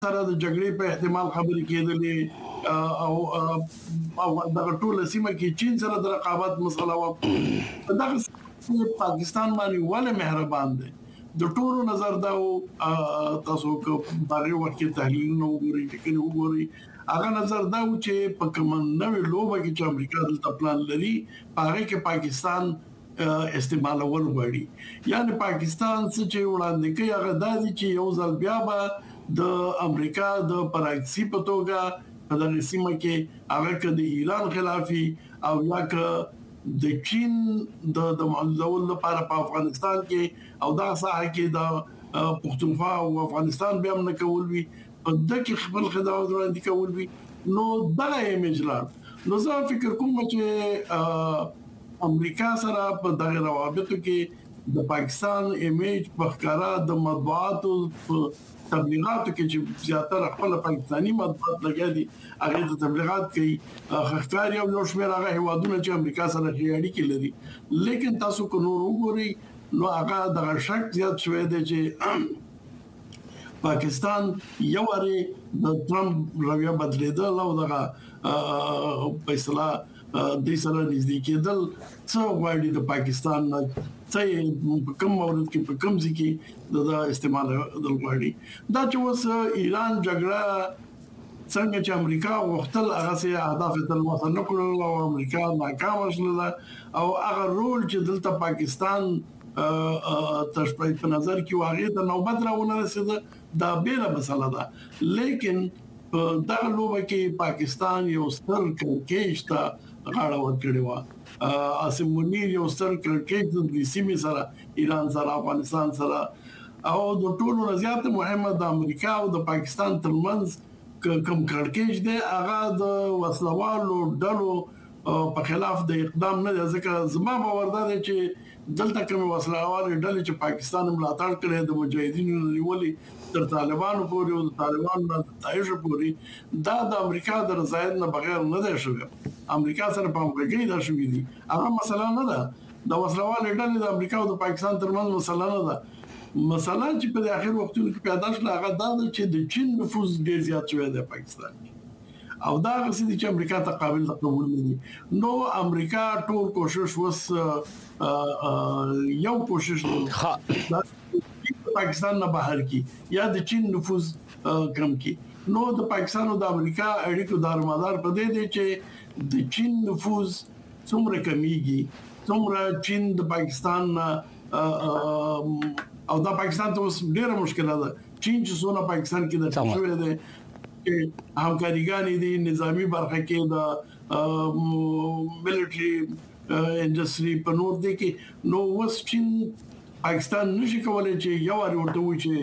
سره د جګړې په احتمال خبرې کېدلې او د ټول سیمه کې چین سره د رقابت مسله و دغه پاکستان باندې ولې مهربان دی د ټولو نظر دا تاسو کو باغې وخت تحلیلونه وګورئ لیکن وګورئ هغه نظر دا و چې په کوم نوې لوبه کې چې امریکا دلته پلان لري هغه کې پاکستان استعمالول غواړي یعنی پاکستان څه چې وړاندې کوي هغه د دې چې یو ځل بیا به د امریکا د پراکسی په توګه په دغه سیمه کې هغه د ایران خلافي او یا د چین د معلول لپاره په افغانستان کې او دا ساحه کې د پښتونخوا او افغانستان به هم نه کول وي په دغه خپل خدمات وړاندې کول وي نو دغه ایمیج لار نو زه فکر کوم چې امریکا سره په دغه روابطو کې د پاکستان ایمیج په ښکارا د مطبوعاتو تبلیغاتو کې چې زیاتره خپل پاکستاني مطبوعات لګیا دي هغه د تبلیغات کوي خښکاری او نور شمیر هغه هوادونه چې امریکا سره اړیکې لري لیکن تاسو کو نور وګورئ نو هغه د شک زیات شوی دی چې پاکستان یو اړ د ټرمپ رویه بدلیدل او دغه په اصطلاح د سره نږدې کېدل څو غواړي د پاکستان نه څه په کوم مورد کې په کوم ځکه د استعمال د غواړي دا چې اوس ایران جګړه څنګه چې امریکا وختل هغه سي اهداف تل وصل نکړل او امریکا ناکام شول او هغه رول چې دلته پاکستان تشپای په نظر کې واغې د نوبت راونه رسیده دا بیره مسله ده لیکن دا لوبه کې پاکستان یو ستر کېش ته غاړه ورکړې و عاصم منیر یو ستر کېش د سیمې سره ایران سره افغانستان سره او د ټولو زیات مهمه د امریکا او د پاکستان ترمنځ کوم کړکېچ دی هغه د وسلوالو ډلو په خلاف د اقدام نه ځکه زما باور ده چې دلته کوم وسلوال ډلې چې پاکستان ملاتړ کړي د مجاهدینو نیولې تر طالبانو پورې او د طالبانو د داعش پورې دا د امریکا د رضایت نه بغیر نه دی شوی امریکا سره په همغږي دا شوی دي هغه مسله نه ده د وسلوال ډلې د امریکا او د پاکستان ترمنځ مسله نه ده مثلا چې په اخر وختونو کې پیدا شول هغه دا چې د چین نفوذ ډیر زیات شوی دی پاکستان او دا غوښتي چې امریکا ته قابل قبول نه دي نو امریکا ټول کوشش وس یو کوشش پاکستان نه بهر کی یا د چین نفوذ کم کی نو د پاکستان او د امریکا اړیکو دارمدار په دې دي چې د چین نفوذ څومره کمیږي څومره چین د پاکستان او د پاکستان ته اوس ډیره مشکله ده چین چې څونه پاکستان کې د شوې ده همکاریګانې دي نظامی برخه کې د ملټری انډستری په نور دي کې نو اوس چین پاکستان نشي کولای چې یو اړ ورته وي چې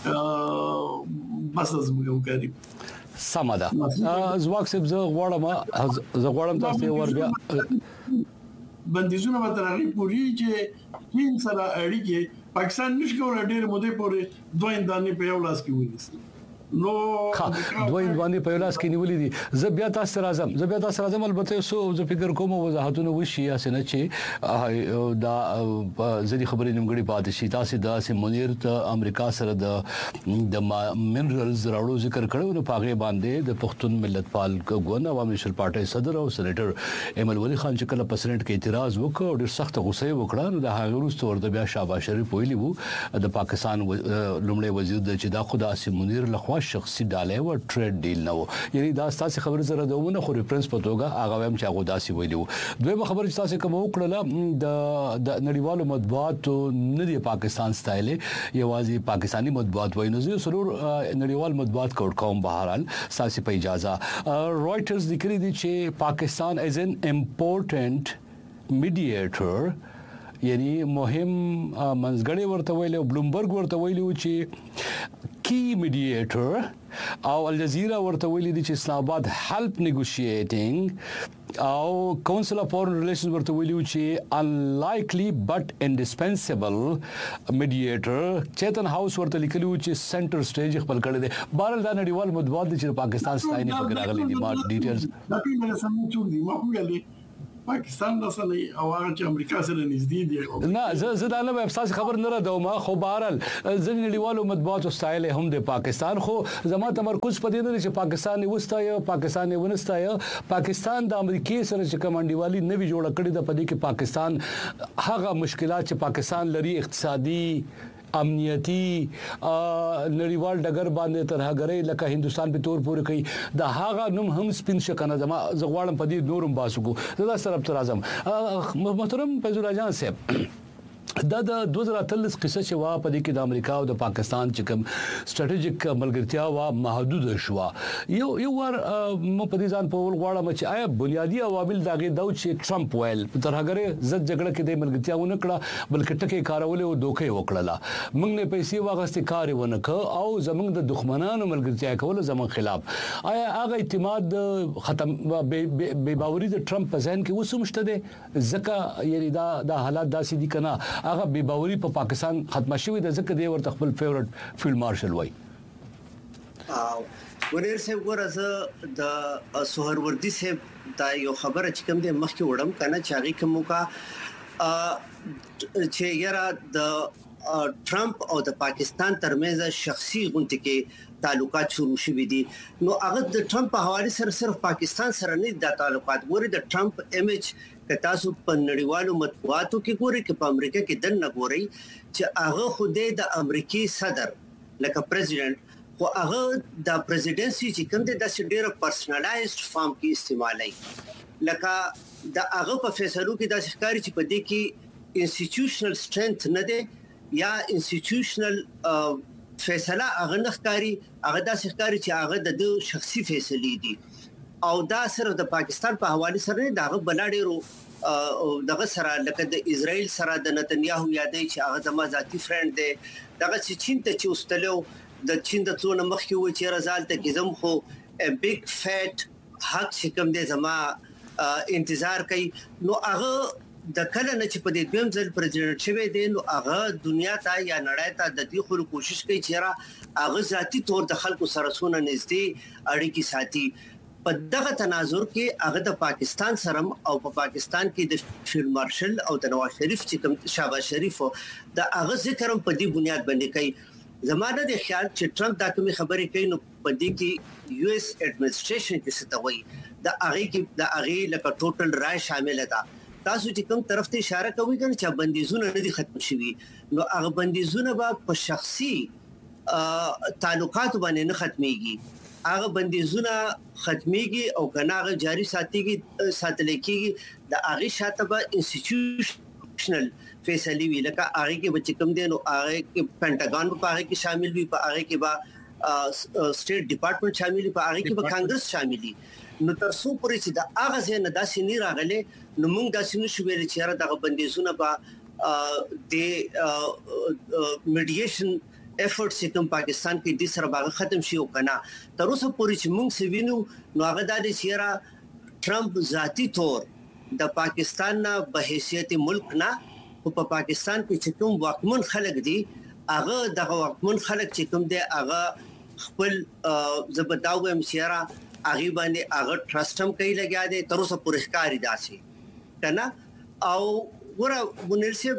بس زموږ کوي سماده زواک سب زه غواړم تاسو وربیا بندیزونه به تر هغه پوری چې چین سره اړیکې پاکستان نشي کولای ډېر مودې پورې دوه اندانې په یو لاس کې ونیسي نو دوی باندې په لاس کې نیولې دي زه بیا تاسو راځم البته سو زه فکر کوم وضاحتونه وشي اسنه چې دا ځدی خبرې نیمګړي پاتې شي تاسو دا سه منیر ته امریکا سره د منرالز راوړو ذکر کړو نو پاغه باندې د پښتون ملتپال ګوند عوامي نېشنل پارټي صدر او سېنیټر ایمل ولی خان چې کله پرزیدنت کې اعتراض وکړ او ډېر سخت غوسه وکړه نو د هغه وروسته ورته بیا شاباش شریف ویلی وو د پاکستان لومړی وزیر د چې دا خدا سه منیر لخوا شخصي ډالۍ او ټریډ ډیل نه و یعنی دا تاسو خبر زره دوونه خو ریفرنس په توګه هغه هم چې هغه داسي ویلو دوی خبر چې تاسو کوم وکړه د نړیوالو مطبوعات نه دی پاکستان سټایل یوازې پاکستانی مطبوعات وایي نو زه سرور نړیوال مطبوعات کوم بهرحال تاسو په اجازه رويټرز لیکلي دي چې پاکستان از ان امپورټنٹ میډییټر یعنی مهم منځګړی ورته ویل او بلومبرګ ورته ویلو چې کی میډییټر او الجزیره ورته ویلي دي چې اسلام آباد هیلپ نیګوشیټینګ او کونسل اف فورن ریلیشنز ورته ویلي چې unlikely but indispensable mediator چیتن هاوس ورته لیکلو چې سنټر سټیج خپل کړی دی بهر دا نړیوال مطبوعات چې پاکستان ستاینې پکې راغلي دي ما ډیټیلز پاکستان رسنۍ او هغه چې امریکا سره نږدې دي نه زه دا نه افساس خبر نه راځم خو بهرال ځینې نړیوالو مطبوعاتو ستایل هم د پاکستان خو زما تمرکز په دې نه چې پاکستان وستایو پاکستان ونستایو پاکستان د امریکای سره چې کمانډیوالي نوي جوړ کړی د پدې کې پاکستان هغه مشکلات چې پاکستان لري اقتصادي امنیتی نړیوال ډګر باندې ترهګرۍ لکه هندستان په تور پورې کوي د هغه نوم هم سپین شکنه زما زغواړم په دې نورم باسو زه سره تر اعظم محترم فیض الله جان صاحب دا د 2013 قصه چې وا په دې کې د امریکا او د پاکستان چې کوم سټریټیجیک ملګرتیا وا محدود شو یو ور مو په دې ځان په ول غواړم چې آیا بنیادی عوامل دغه د چې ټرمپ ویل ترهګره زد جګړه کې د ملګرتیا ونه کړه بلکې ټکي کارول او دوکې وکړه موږ نه پیسې واغستې کار ونه ک او زموږ د دښمنانو ملګرتیا کول زموږ خلاف آیا هغه اعتماد ختم بے باوري د ټرمپ په ځین کې وسمشته ده ځکه یعنی دا حالات داسې دي کنه هغه بے باوري په پاکستان ختمه شوې ده ځکه دی ورته خپل فیورټ فیلډ مارشل وای وریر صاحب ورته د سوهروردی صاحب دا یو خبره چې کوم د مخکې وړم کنه چې هغه کومه کا چې یاره د ټرمپ او د پاکستان ترمنځ شخصي غونډه کې تعلقات شروع شوي دي نو هغه د ټرمپ په حواله سره صرف پاکستان سره نه د تعلقات ګوري د ټرمپ ایمیج تاسو په نړیوالو مطبوعاتو کې ګوري چې په امریکا کې دنه ګوري چې هغه خوده د امریکای صدر لکه پریزیدنت خو هغه د پریزیدنسي چې کوم د ډیره پرسنلایزډ فارم کې استعمالي لکه د هغه په فیصلو کې د ښکاری چې په دې کې انسټیټیوشنل سټرنث نه ده یا انسټیټیوشنل فیصله هغه نه ښکاری هغه د ښکاری چې هغه د شخصي فیصلې دي او دا سره د پاکستان په حواله سره دغه بلاډیرو دغه سره لکه د اسرائیل سره د نتنیاهو یادې چې هغه د ذاتی فرند دی دغه چې چین ته چې واستلو د چین د څونه مخکې و چې رزالت کې زم خو بیگ فیټ حق چې کوم دی زما انتظار کوي نو هغه د کله نه چې په دې دویم ځل پریزیدنت شوی دی نو هغه دنیا ته یا نړۍ ته د دې خلکو کوشش کوي چې هغه ذاتی تور د خلکو سره سونه نږدې اړیکې ساتي په دغه تناظر کې هغه د پاکستان سره او په پاکستان کې د فیلډ مارشل او د نواز شریف چې کوم شهباز شریف د هغه ذکر په دې بنیاد باندې کوي زماده د خیال چې ټرمپ دا کومه خبرې کوي نو په دې کې یو اس اډمنسټریشن کې څه توي د هغه لکه ټوټل رائے شامل ده تاسو چې کوم طرف ته اشاره کوي چې بندیزونه نه دي ختم شوي نو هغه بندیزونه په شخصي تعلقات باندې نه ختميږي هغه بندیزونه ختميږي او کناغه جاری ساتل کېږي د هغه شاته به انسټیټیوشنل فیصله وی لکه هغه کې بچ کم دي نو هغه کې پینټاګون په هغه کې شامل وي په هغه کې به سټیټ ډپارټمنټ شامل وي په هغه کې به کانګرس شامل وي نو تر څو پورې چې د هغه ځای نه داسې نه راغلي نو موږ داسې نشو ویل چې را دغه بندیزونه به د میډییشن افورټس چې کوم پاکستان کې د سره باغ ختم شي او کنه تر اوسه پورې چې موږ سوینو نو هغه د چې ټرمپ ذاتی تور د پاکستان نه به حیثیت ملک نه او په پاکستان کې چې کوم واکمن خلک دي هغه دغه واکمن خلک چې کوم دي هغه خپل زبداوم سیاره هغه باندې هغه ټرست هم کوي لګیا دي تر اوسه پورې ښکاری داسي کنه او ګوره ونرسي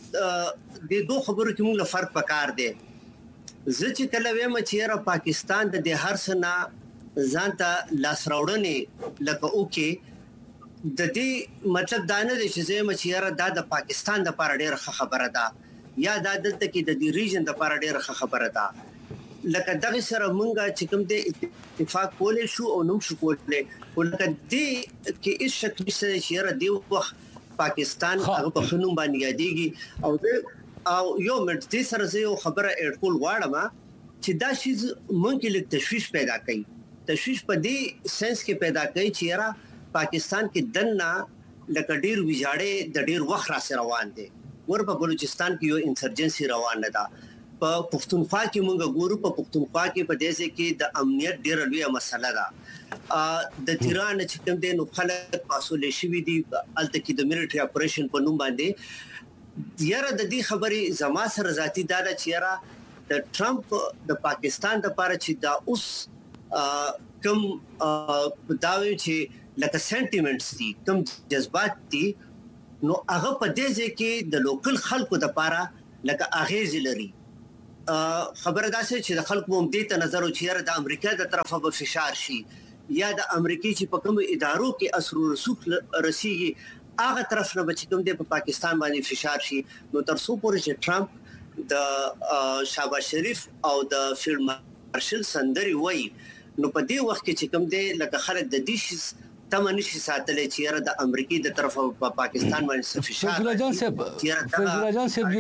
د دوه خبرو کې موږ فرق پکار دی زه چې کله وایم چې پاکستان د هر سنه ځانته لاس راوړنې لکه اوکې د دې مطلب دا نه دی چې زه چې د پاکستان د لپاره ډېره خبره ده یا د دلته کې د دې ریجن د لپاره ډېره خبره ده لکه دغه سره مونږه چې کوم د اتفاق کولې شو او نو شو کولې ولکه دې کې هیڅ شک نشته چې دی وخت پاکستان هغه په خنوم باندې یادېږي او یو منټ دې سره زه یو خبره اډکول غواړم چې دا شی مونږ له تشویش پیدا کوي تشویش په دې سنس کې پیدا کوي چې پاکستان کې دنه لکه ډیر ویجاړې د ډیر وخت را سره روان دي ور په بلوچستان کې یو انسرجنسي روان ده په پښتونخوا کې مونږ ګورو په پښتونخوا کې په دې کې د امنیت ډیر لوی مسله ده د تیران چې کوم د نو خلک مسولې شوی دي الته کې د میلیټري اپریشن په نوم باندې یاره د دې خبرې زما سره ذاتی دا چې د ټرمپ د پاکستان د لپاره چې دا اوس کوم داوی چې لکه سنټیمنټس دي کوم جذبات دي نو هغه په دې ځکه د لوکل خلکو د لپاره لکه اغیز لري خبره دا چې د خلکو هم دې ته نظر او چیرې د امریکا د طرفه به فشار شي یا د امریکای چې په کوم ادارو کې اثر او رسوخ رسیږي هغه طرف نه بچ کوم د پاکستان باندې فشار شي نو تر څو پورې چې ټرمپ د شهباز شریف او د فیلډ مارشل سندري وای نو په دې وخت کې چې کوم دی لکه خلک د دیش تمنشي ساتلې چې د امریکای د طرفه په پاکستان باندې فشار فیض الله جان صاحب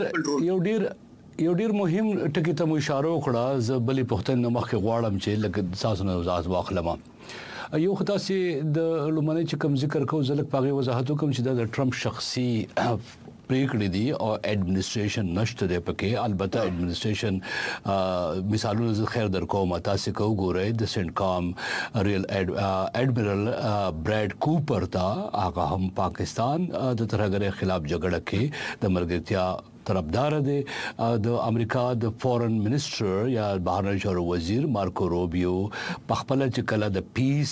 یو ډیر مهم ټکی ته مو اشاره وکړه ز بلې پښتنه مخکې غواړم چې لکه تاسو نه وضاحت واخلم یو خدای سي د لومړی چې کوم ذکر کو زلک پاغي وضاحت کوم چې د ټرمپ شخصي پریکړې دي او اډمنستریشن نشته دی پکې البته اډمنستریشن مثالونه زه خیر در کوم تاسو کو ګورئ د سنټکام ریل اډمرل براد کوپر تا هغه هم پاکستان د ترهګر خلاف جګړه کې د مرګتیا طرفدار دی د امریکا د فورن منسٹر یا بهرنی چارو وزیر مارکو روبیو په خپل چې کله د پیس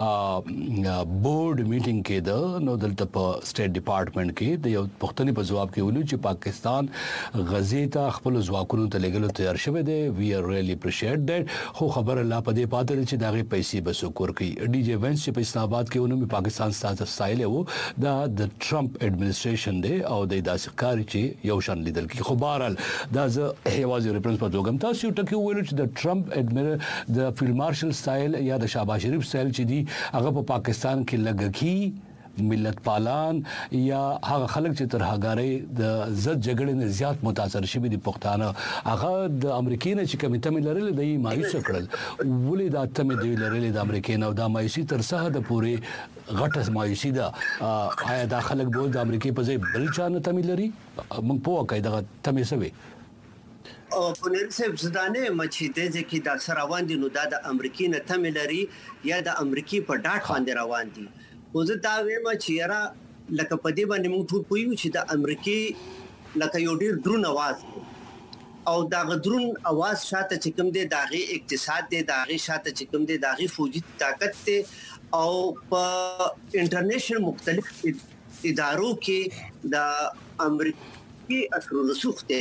بورډ میټینګ کې د نو دلته په سټیټ ډپارټمنټ کې د یو پښتني په جواب کې ویلو چې پاکستان غزې ته خپل ځواکونو ته لګلو تیار شوی دی وی ار ریلی اپریشیټ دیٹ خو خبر الله په دې پاتې چې داغه پیسې به سکور کوي ډي جی وینس چې په اسلام آباد کې ونومي پاکستان ستاسو سټایل وو دا د ټرمپ اډمنستریشن دی او د داسې کار چې یو شان لیدل کی خو بهرال دا ز هوازي ریفرنس په توګه تاسو ټکی ویلو چې د ټرمپ اډمرل د فیلډ مارشل سټایل یا د شهباز شریف سټایل چې دی هغه په پاکستان کې لګکی ملت پالان یا هغه خلک چې تر هغاري د زړه جګړې نه زیات متاثر شوي دي پښتانه هغه د امریکای نه چې کمیته لرل د مایوس کړل ولې دا تمه دی لرل د امریکای نه د مایوسي تر څه د پوره غټه مایوسي دا آیا د خلک بول د امریکای په ځای بل چا نه تمه لري موږ په واقع دغه تمه سوي او په نن څه زدانه مچې د ځکه د اکثر روان دي نو د امریکای نه تمه لري یا د امریکای په ډاټ باندې روان دي خو زه دا وایم چې یاره لکه په دې باندې موږ ټول پوهیو چې د امریکای لکه یو ډیر درون आवाज او دا غدرون आवाज شاته چې کوم دی داغي اقتصاد دی داغي شاته چې کوم دی داغي فوجي طاقت دی او په انټرنیشنل مختلف ادارو کې د امریکای اثر رسوخ دی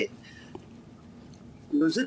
نو زه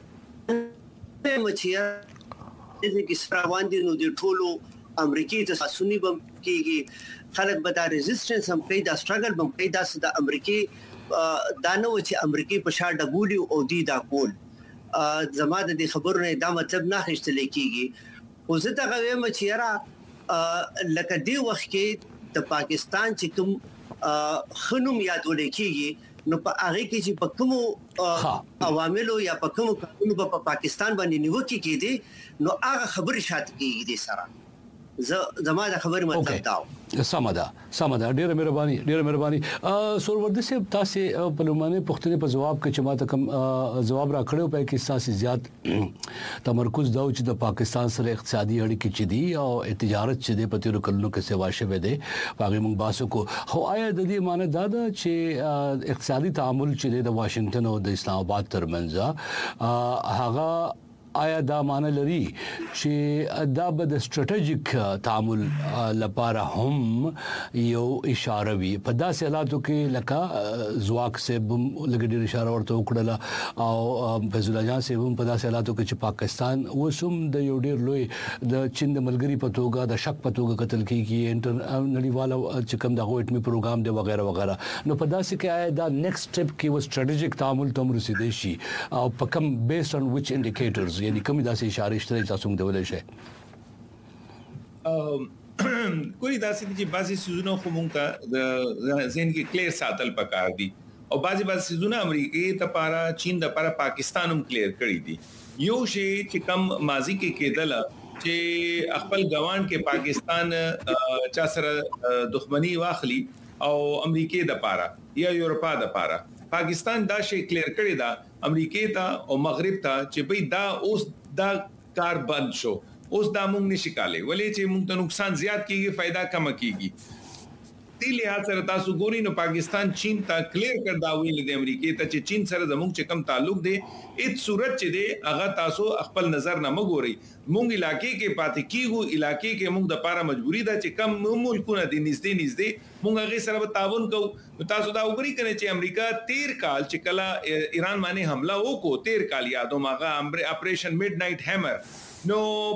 مچیا دې کې سراوان دي نو د ټولو امریکای ته ساسونی بم کېږي خلک به دا ریزिस्टنس هم کوي دا سټرګل بم کوي دا د امریکای دانو چې امریکای په شا ډبولي او دی دا کول زماده د خبرونه دا مطلب نه خښتل کېږي او زه دا وایم چې یاره لکه دی وخت کې د پاکستان چې کوم خنوم یادول کېږي نو په هغه کې چې په کوم عواملو یا په کوم قانونو په پاکستان باندې نیوکه کېدي نو هغه خبرې شاته کېږي سره زماده خبرې مطلب دا سمدا ډیره مهرباني سورورد سي تاسو په لومانه پښتني په جواب کې چې ماته کوم جواب راکړیو په کې اساسي زیات تمرکز دا چې د پاکستان سره اقتصادي اړیکې چې دي او تجارت چې د پتیرو کلونو کې سیوا شوه دي باغی موږ باسو کو هو آیا د دې معنی دا ده چې اقتصادي تعامل چې د واشنگټن او د اسلام آباد ترمنځ هغه آیا دا معنی لري چې دا به د سټریټیجیک تعامل لپاره هم یو اشاره وي په داسې حالاتو کې لکه زواک سے لګډیر اشاره ورته وکړه او فیض الله جان سے هم په داسې حالاتو کې چې پاکستان وسوم د یو ډیر لوی د چین د ملګری په توګه د شک په توګه قتل کیږي انټرنیشنل چې کوم د غوټمی پروګرام دی وغیرہ وغیرہ نو په داسې کې آیا دا نیکسټ سټیپ کې و سټریټیجیک تعامل ته رسیدي شي او په کوم بیسډ on which indicators یعنی کومې داسې اشاره شته تاسو موږ دولای شي کوئی داسې چې بعضي سيزونه خو مونږ ته د ذهن کې کلیر ساتل پکار دي او بعضي سيزونه امریکای ته پارا چین د پارا پاکستان هم کلیر کړی دي یو شی چې کم ماضي کې کېدل چې خپل ګوان کې پاکستان چا سره دښمنی واخلي او امریکای د پارا یا یورپا د پارا پاکستان دا شی کلیر کړی دا امریکای ته او مغرب ته چې بھئی دا اوس دا کار بند شو اوس دا موږ نشي کولای ولې چې موږ ته نقصان زیات کیږي فائدہ کم کیږي تی لحاظ سره تاسو ګوري نو پاکستان چین ته کلیر کړ دا ویل د امریکای ته چې چین سره زموږ چې کم تعلق دی هیڅ صورت چې دی هغه تاسو خپل نظر نه مګوري مونږ علاقې کې پاتې کیږو علاقې کې مونږ د پاره مجبوری ده چې کم ملکونه دي نږدې مونږ هغه سره به تعاون کوو تاسو دا وګورئ کنه چې امریکا 13 کال چې کلا ایران باندې حمله وکړو 13 کال یادو ماغه اپریشن میډ نایټ هیمر نو